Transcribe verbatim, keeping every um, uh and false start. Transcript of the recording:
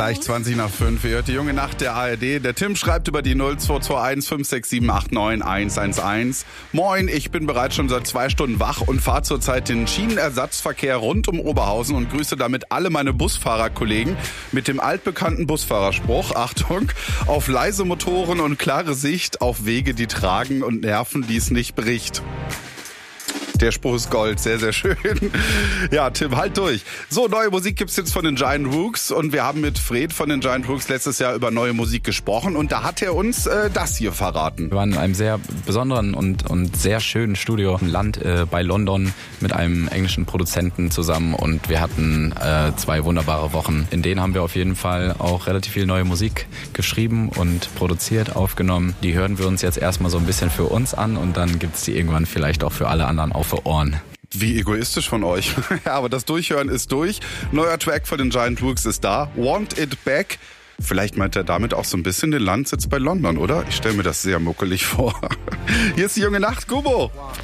Gleich zwanzig nach fünf. Ihr hört die junge Nacht der A R D. Der Tim schreibt über die null zwei zwei eins fünf sechs sieben acht neun eins eins eins. Moin, ich bin bereits schon seit zwei Stunden wach und fahre zurzeit den Schienenersatzverkehr rund um Oberhausen und grüße damit alle meine Busfahrerkollegen mit dem altbekannten Busfahrerspruch. Achtung, auf leise Motoren und klare Sicht, auf Wege, die tragen und Nerven, die es nicht bricht. Der Spruch ist Gold, sehr, sehr schön. Ja, Tim, halt durch. So, neue Musik gibt's jetzt von den Giant Rooks und wir haben mit Fred von den Giant Rooks letztes Jahr über neue Musik gesprochen und da hat er uns äh, das hier verraten. Wir waren in einem sehr besonderen und, und sehr schönen Studio im Land äh, bei London mit einem englischen Produzenten zusammen und wir hatten äh, zwei wunderbare Wochen. In denen haben wir auf jeden Fall auch relativ viel neue Musik geschrieben und produziert, aufgenommen. Die hören wir uns jetzt erstmal so ein bisschen für uns an und dann gibt's die irgendwann vielleicht auch für alle anderen auf für Ohren. Wie egoistisch von euch. Ja, aber das Durchhören ist durch. Neuer Track von den Giant Rooks ist da. Want It Back. Vielleicht meint er damit auch so ein bisschen den Landsitz bei London, oder? Ich stelle mir das sehr muckelig vor. Hier ist die junge Nacht, Gummo.